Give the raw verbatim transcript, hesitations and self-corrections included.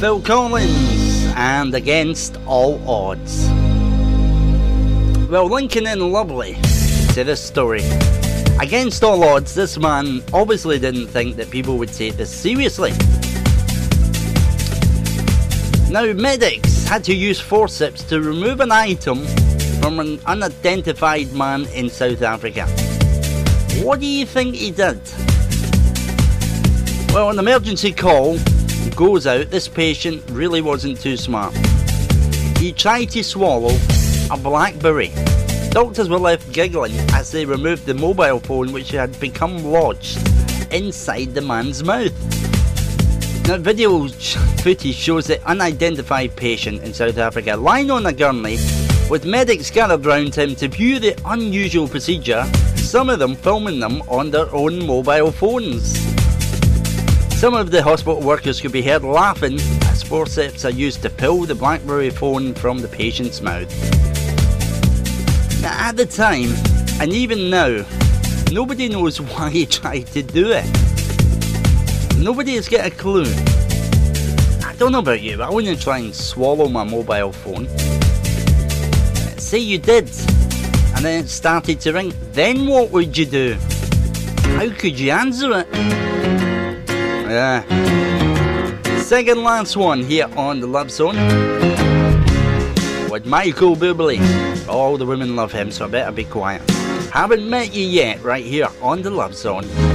Phil Collins and Against All Odds. Well, linking in lovely to this story. Against all odds, this man obviously didn't think that people would take this seriously. Now, medics had to use forceps to remove an item from an unidentified man in South Africa. What do you think he did? Well, an emergency call goes out. This patient really wasn't too smart. He tried to swallow a BlackBerry. Doctors were left giggling as they removed the mobile phone which had become lodged inside the man's mouth. Now, video footage shows the unidentified patient in South Africa lying on a gurney with medics gathered round him to view the unusual procedure, some of them filming them on their own mobile phones. Some of the hospital workers could be heard laughing as forceps are used to pull the BlackBerry phone from the patient's mouth. Now, at the time, and even now, nobody knows why he tried to do it. Nobody has got a clue. I don't know about you, but I wouldn't try and swallow my mobile phone. Say you did, and then it started to ring. Then what would you do? How could you answer it? Yeah. Second last one here on the Love Zone with Michael Bublé. All the women love him, so I better be quiet. Haven't met you yet, right here on the Love Zone.